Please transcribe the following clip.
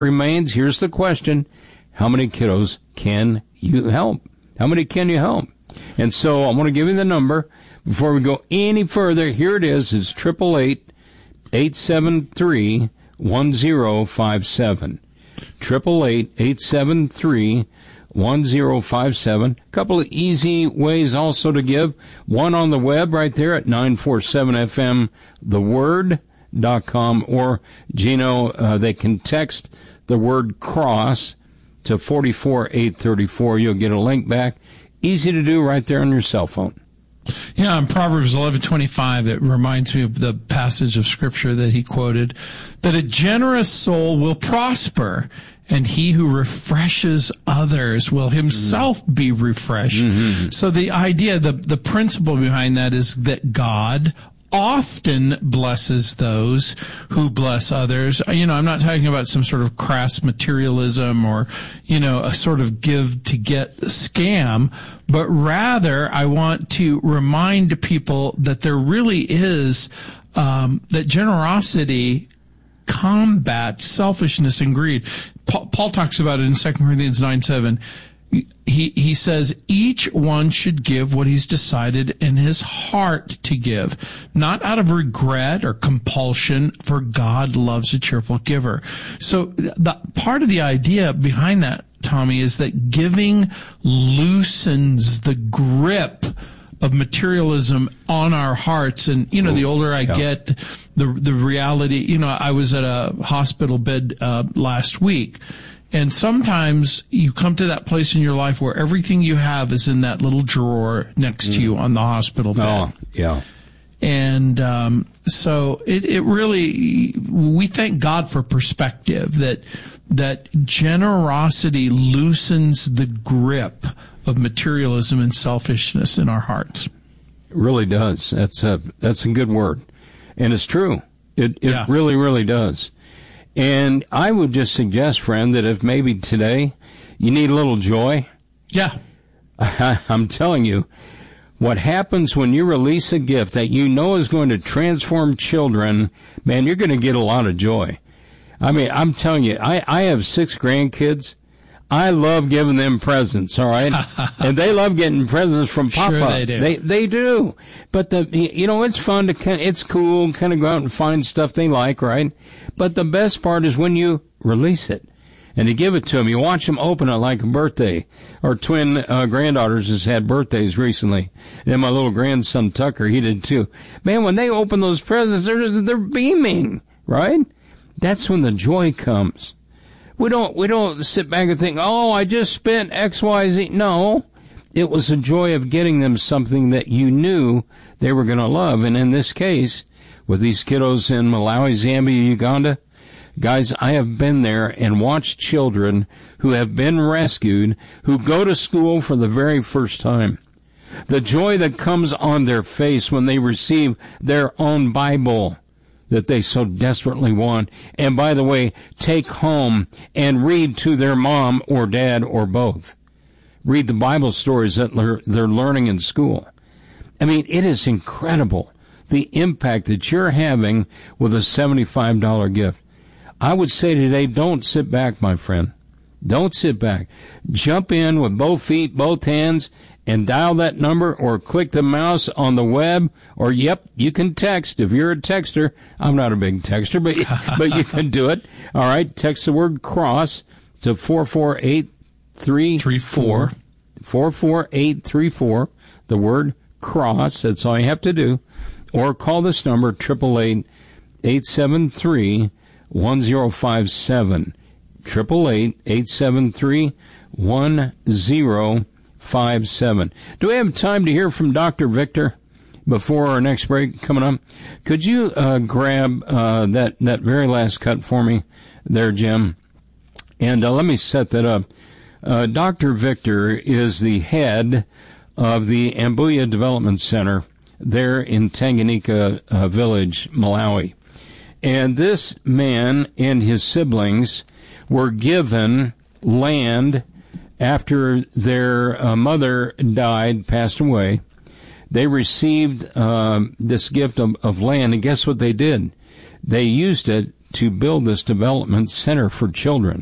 remains, here's the question: how many kiddos can you help? How many can you help? And so I want to give you the number before we go any further. Here it is. It's 888-873-1057. 888-873-1057. A couple of easy ways also to give. One on the web right there at 947fmtheword.com, or Gino, they can text the word cross to 44834. You'll get a link back. Easy to do right there on your cell phone. Yeah, in Proverbs 11:25, it reminds me of the passage of Scripture that he quoted, that a generous soul will prosper, and he who refreshes others will himself be refreshed. Mm-hmm. So the idea, the principle behind that is that God often blesses those who bless others. You know, I'm not talking about some sort of crass materialism or, you know, a sort of give to get scam, but rather I want to remind people that there really is, that generosity combats selfishness and greed. Paul talks about it in 2 Corinthians 9:7. He says each one should give what he's decided in his heart to give, not out of regret or compulsion, for God loves a cheerful giver. So the part of the idea behind that, Tommy, is that giving loosens the grip of materialism on our hearts. And, you know, the older I get, the reality, you know, I was at a hospital bed last week. And sometimes you come to that place in your life where everything you have is in that little drawer next to you on the hospital bed. Oh, yeah. And so it really, we thank God for perspective, that generosity loosens the grip of materialism and selfishness in our hearts. It really does. That's a good word. And it's true. It really, really does. And I would just suggest, friend, that if maybe today you need a little joy. Yeah. I'm telling you, what happens when you release a gift that you know is going to transform children, man, you're going to get a lot of joy. I mean, I'm telling you, I have 6 grandkids. I love giving them presents, all right? And they love getting presents from Papa. Sure they do. They do. But it's fun it's cool, kind of go out and find stuff they like, right? But the best part is when you release it and you give it to them. You watch them open it like a birthday. Our twin granddaughters has had birthdays recently. And my little grandson Tucker, he did too. Man, when they open those presents, they're beaming, right? That's when the joy comes. We don't sit back and think, oh, I just spent X, Y, Z. No, it was the joy of getting them something that you knew they were going to love. And in this case, with these kiddos in Malawi, Zambia, Uganda, guys, I have been there and watched children who have been rescued, who go to school for the very first time. The joy that comes on their face when they receive their own Bible that they so desperately want, and by the way, take home and read to their mom or dad or both. Read the Bible stories that they're learning in school. I mean, it is incredible, the impact that you're having with a $75 gift. I would say today, don't sit back, my friend. Don't sit back. Jump in with both feet, both hands, and dial that number or click the mouse on the web, or, you can text. If you're a texter, I'm not a big texter, but you can do it. All right, text the word cross to 44834. 44834, the word cross, that's all you have to do. Or call this number, 888-873-1057. 888-873-1057. Do we have time to hear from Dr. Victor before our next break coming up? Could you grab that very last cut for me there, Jim? And let me set that up. Dr. Victor is the head of the Ambuya Development Center there in Tanganyika Village, Malawi. And this man and his siblings were given land after their mother died, passed away. They received this gift of land, and guess what they did? They used it to build this development center for children.